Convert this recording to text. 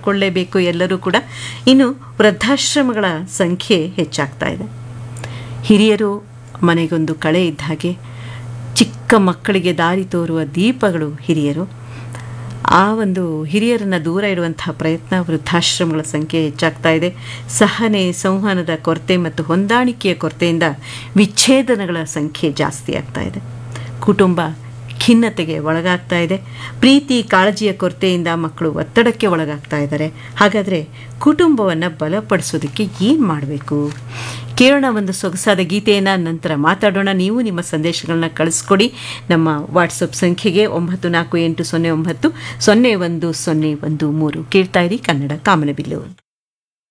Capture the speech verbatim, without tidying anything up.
ಪಡ್ಕೊಳ್ಳೇಬೇಕು ಎಲ್ಲರೂ ಕೂಡ. ಇನ್ನು ವೃದ್ಧಾಶ್ರಮಗಳ ಸಂಖ್ಯೆ ಹೆಚ್ಚಾಗ್ತಾ ಇದೆ. ಹಿರಿಯರು ಮನೆಗೊಂದು ಕಳೆ ಇದ್ದ ಹಾಗೆ, ಚಿಕ್ಕ ಮಕ್ಕಳಿಗೆ ದಾರಿ ತೋರುವ ದೀಪಗಳು ಹಿರಿಯರು. ಆ ಒಂದು ಹಿರಿಯರನ್ನು ದೂರ ಇಡುವಂತಹ ಪ್ರಯತ್ನ, ವೃದ್ಧಾಶ್ರಮಗಳ ಸಂಖ್ಯೆ ಹೆಚ್ಚಾಗ್ತಾ ಇದೆ. ಸಹನೆ, ಸಂವಹನದ ಕೊರತೆ ಮತ್ತು ಹೊಂದಾಣಿಕೆಯ ಕೊರತೆಯಿಂದ ವಿಚ್ಛೇದನಗಳ ಸಂಖ್ಯೆ ಜಾಸ್ತಿ ಆಗ್ತಾ ಇದೆ. ಕುಟುಂಬ ಖಿನ್ನತೆಗೆ ಒಳಗಾಗ್ತಾ ಇದೆ. ಪ್ರೀತಿ ಕಾಳಜಿಯ ಕೊರತೆಯಿಂದ ಮಕ್ಕಳು ಒತ್ತಡಕ್ಕೆ ಒಳಗಾಗ್ತಾ ಇದ್ದಾರೆ. ಹಾಗಾದರೆ ಕುಟುಂಬವನ್ನು ಬಲಪಡಿಸೋದಕ್ಕೆ ಏನು ಮಾಡಬೇಕು? ಕೇಳೋಣ ಒಂದು ಸೊಗಸಾದ ಗೀತೆಯನ್ನು, ನಂತರ ಮಾತಾಡೋಣ. ನೀವು ನಿಮ್ಮ ಸಂದೇಶಗಳನ್ನ ಕಳಿಸ್ಕೊಡಿ ನಮ್ಮ ವಾಟ್ಸಪ್ ಸಂಖ್ಯೆಗೆ ಒಂಬತ್ತು ನಾಲ್ಕು ಎಂಟು ಸೊನ್ನೆ ಒಂಬತ್ತು ಸೊನ್ನೆ ಒಂದು ಸೊನ್ನೆ ಒಂದು ಮೂರು. ಕೇಳ್ತಾ ಇರಿ ಕನ್ನಡ ಕಾಮನಬಿಲ್ಲು.